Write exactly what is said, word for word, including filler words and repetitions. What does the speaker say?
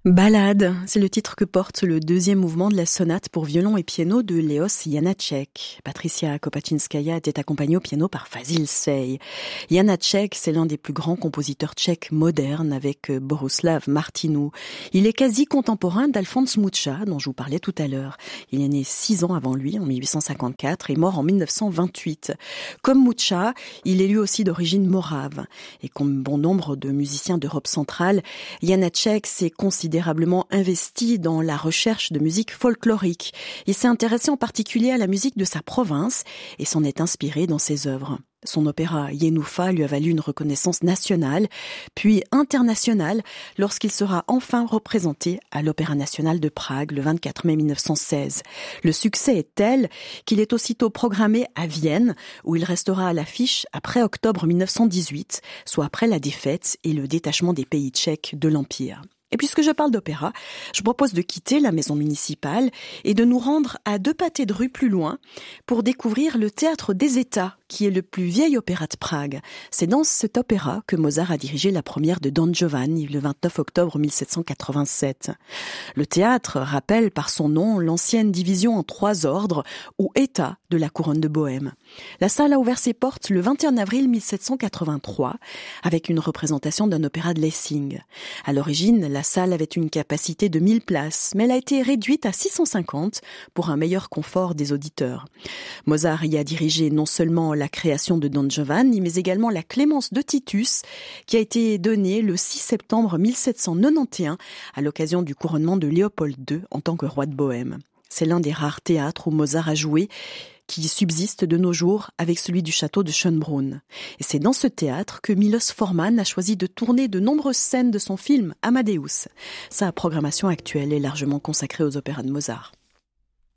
Ballade, c'est le titre que porte le deuxième mouvement de la sonate pour violon et piano de Leos Janáček. Patricia Kopačinskaja était accompagnée au piano par Fazil Say. Janáček, c'est l'un des plus grands compositeurs tchèques modernes avec Bohuslav Martinu. Il est quasi contemporain d'Alphonse Mucha, dont je vous parlais tout à l'heure. Il est né six ans avant lui, en mille huit cent cinquante-quatre, et mort en mille neuf cent vingt-huit. Comme Mucha, il est lui aussi d'origine morave. Et comme bon nombre de musiciens d'Europe centrale, Janáček s'est considérablement investi dans la recherche de musique folklorique. Il s'est intéressé en particulier à la musique de sa province et s'en est inspiré dans ses œuvres. Son opéra Jenůfa lui a valu une reconnaissance nationale, puis internationale, lorsqu'il sera enfin représenté à l'Opéra national de Prague le vingt-quatre mai mille neuf cent seize. Le succès est tel qu'il est aussitôt programmé à Vienne, où il restera à l'affiche après octobre mille neuf cent dix-huit, soit après la défaite et le détachement des pays tchèques de l'Empire. Et puisque je parle d'opéra, je propose de quitter la maison municipale et de nous rendre à deux pâtés de rue plus loin pour découvrir le Théâtre des États, qui est le plus vieil opéra de Prague. C'est dans cet opéra que Mozart a dirigé la première de Don Giovanni le vingt-neuf octobre mille sept cent quatre-vingt-sept. Le théâtre rappelle par son nom l'ancienne division en trois ordres ou États de la couronne de Bohême. La salle a ouvert ses portes le vingt et un avril mille sept cent quatre-vingt-trois avec une représentation d'un opéra de Lessing. À l'origine, la salle avait une capacité de mille places, mais elle a été réduite à six cent cinquante pour un meilleur confort des auditeurs. Mozart y a dirigé non seulement la création de Don Giovanni, mais également la Clémence de Titus, qui a été donnée le six septembre mille sept cent quatre-vingt-onze à l'occasion du couronnement de Léopold deux en tant que roi de Bohême. C'est l'un des rares théâtres où Mozart a joué, qui subsiste de nos jours avec celui du château de Schönbrunn. Et c'est dans ce théâtre que Milos Forman a choisi de tourner de nombreuses scènes de son film Amadeus. Sa programmation actuelle est largement consacrée aux opéras de Mozart.